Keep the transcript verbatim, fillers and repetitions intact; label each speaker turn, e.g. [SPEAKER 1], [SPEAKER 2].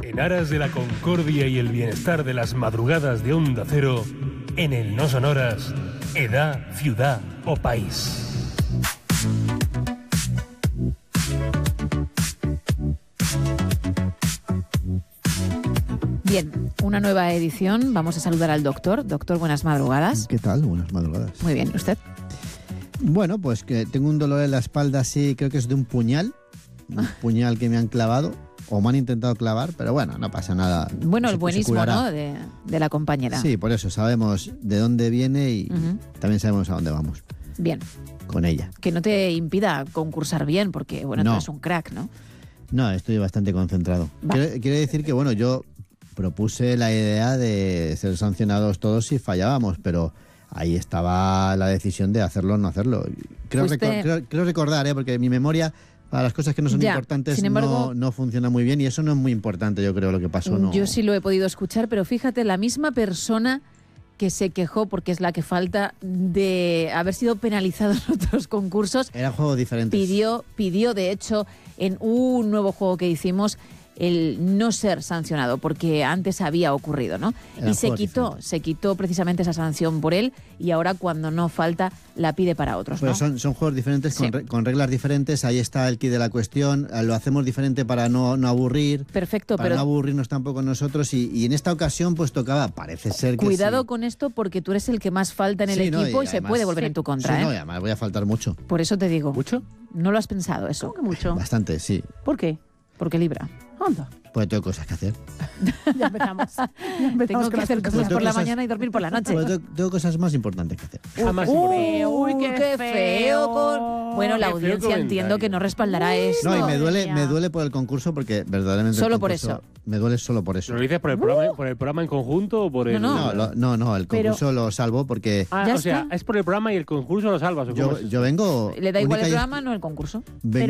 [SPEAKER 1] En aras de la concordia y el bienestar de las madrugadas de Onda Cero, en el No Sonoras, edad, ciudad o país.
[SPEAKER 2] Bien, una nueva edición. Vamos a saludar al doctor. Doctor, buenas madrugadas.
[SPEAKER 3] ¿Qué tal? Buenas madrugadas.
[SPEAKER 2] Muy bien, ¿usted?
[SPEAKER 3] Bueno, pues que tengo un dolor en la espalda así, creo que es de un puñal. Un puñal que me han clavado, o me han intentado clavar, pero bueno, no pasa nada.
[SPEAKER 2] Bueno,
[SPEAKER 3] Se-
[SPEAKER 2] el
[SPEAKER 3] se
[SPEAKER 2] buenismo,
[SPEAKER 3] curará.
[SPEAKER 2] ¿no? De, de la compañera.
[SPEAKER 3] Sí, por eso sabemos de dónde viene y
[SPEAKER 2] Ujú.
[SPEAKER 3] también sabemos a dónde vamos
[SPEAKER 2] Bien,
[SPEAKER 3] con ella.
[SPEAKER 2] que no te impida concursar bien, porque, bueno, tú
[SPEAKER 3] No.
[SPEAKER 2] eres un crack, ¿no?
[SPEAKER 3] No, estoy bastante concentrado.
[SPEAKER 2] Va.
[SPEAKER 3] Quiero, quiero decir que, bueno, yo propuse la idea de ser sancionados todos si fallábamos, pero ahí estaba la decisión de hacerlo o no hacerlo. Creo,
[SPEAKER 2] Fuiste-
[SPEAKER 3] recor- creo, creo recordar, ¿eh? Porque mi memoria para las cosas que no son
[SPEAKER 2] Ya,
[SPEAKER 3] importantes
[SPEAKER 2] sin embargo-
[SPEAKER 3] no, no funciona muy bien y eso no es muy importante, yo creo, lo que pasó. No.
[SPEAKER 2] Yo sí lo he podido escuchar, pero fíjate, la misma persona que se quejó, porque es la que falta, de haber sido penalizado en otros concursos,
[SPEAKER 3] Eran juegos diferentes.
[SPEAKER 2] pidió, pidió de hecho, en un nuevo juego que hicimos, el no ser sancionado, porque antes había ocurrido, ¿no?
[SPEAKER 3] Eran
[SPEAKER 2] y se
[SPEAKER 3] juegos
[SPEAKER 2] quitó,
[SPEAKER 3] diferentes.
[SPEAKER 2] se quitó precisamente esa sanción por él, y ahora cuando no falta, la pide para otros,
[SPEAKER 3] Pero
[SPEAKER 2] ¿no?
[SPEAKER 3] son, son juegos diferentes,
[SPEAKER 2] Sí.
[SPEAKER 3] con, re- con reglas diferentes. Ahí está el kit de la cuestión. eh, Lo hacemos diferente para no, no aburrir.
[SPEAKER 2] Perfecto,
[SPEAKER 3] Para
[SPEAKER 2] pero
[SPEAKER 3] no aburrirnos tampoco nosotros. Y, y en esta ocasión, pues tocaba, parece ser que
[SPEAKER 2] cuidado
[SPEAKER 3] sí.
[SPEAKER 2] con esto, porque tú eres el que más falta en el
[SPEAKER 3] Sí, no,
[SPEAKER 2] equipo
[SPEAKER 3] y
[SPEAKER 2] y, se
[SPEAKER 3] además-
[SPEAKER 2] puede volver
[SPEAKER 4] Sí.
[SPEAKER 2] en tu
[SPEAKER 3] Sí,
[SPEAKER 2] contra,
[SPEAKER 3] no, y
[SPEAKER 2] ¿eh?
[SPEAKER 3] además voy a faltar mucho.
[SPEAKER 2] Por eso te digo,
[SPEAKER 1] ¿Mucho?
[SPEAKER 2] no lo has pensado eso,
[SPEAKER 4] ¿Cómo que mucho?
[SPEAKER 3] Bastante, sí.
[SPEAKER 4] ¿Por qué?
[SPEAKER 2] porque libra.
[SPEAKER 4] Anda.
[SPEAKER 3] Pues tengo cosas que hacer.
[SPEAKER 4] Ya empezamos. Ya empezamos
[SPEAKER 2] Tengo
[SPEAKER 4] con
[SPEAKER 2] que
[SPEAKER 4] las
[SPEAKER 2] hacer
[SPEAKER 4] cosas.
[SPEAKER 2] cosas por la
[SPEAKER 3] cosas-
[SPEAKER 2] mañana y dormir por la noche.
[SPEAKER 3] Pues tengo, tengo cosas más importantes que hacer.
[SPEAKER 1] Jamás
[SPEAKER 4] Uy,
[SPEAKER 1] importante.
[SPEAKER 4] uy, qué,
[SPEAKER 2] qué feo. Con... Bueno, la
[SPEAKER 1] Qué feo
[SPEAKER 2] audiencia
[SPEAKER 1] comentario.
[SPEAKER 2] entiendo que no respaldará esto.
[SPEAKER 3] No, y me
[SPEAKER 4] Madre
[SPEAKER 3] duele,
[SPEAKER 4] mía.
[SPEAKER 3] me duele por el concurso porque verdaderamente. el
[SPEAKER 2] Solo por
[SPEAKER 3] concurso
[SPEAKER 2] eso.
[SPEAKER 3] Me duele solo por eso.
[SPEAKER 1] ¿Lo dices por el, programa, por el programa en conjunto o por el...?
[SPEAKER 2] No,
[SPEAKER 3] No, lo- no, no, el
[SPEAKER 4] Pero-
[SPEAKER 3] concurso lo salvo porque
[SPEAKER 1] Ah,
[SPEAKER 2] Ya
[SPEAKER 1] o sea,
[SPEAKER 2] está.
[SPEAKER 1] es por el programa y el concurso lo salvas. ¿o cómo
[SPEAKER 3] yo,
[SPEAKER 1] es eso?
[SPEAKER 3] yo vengo.
[SPEAKER 2] Le da igual
[SPEAKER 3] única
[SPEAKER 2] el
[SPEAKER 3] y-
[SPEAKER 2] programa, no el concurso.
[SPEAKER 3] vengo